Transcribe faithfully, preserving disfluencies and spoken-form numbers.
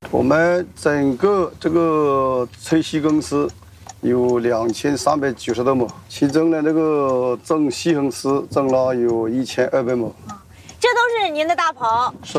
我们整个这个吹细公司有两千三百九十多亩，其中呢，这个种细红丝种了有一千二百亩。 这都是您的大棚。 是。